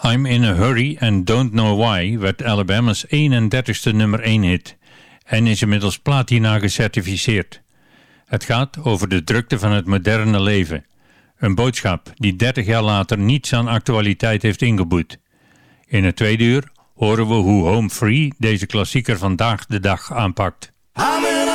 I'm in a Hurry and Don't Know Why werd Alabama's 31ste nummer 1 hit en is inmiddels platina gecertificeerd. Het gaat over de drukte van het moderne leven. Een boodschap die 30 jaar later niets aan actualiteit heeft ingeboet. In het tweede uur horen we hoe Home Free deze klassieker vandaag de dag aanpakt.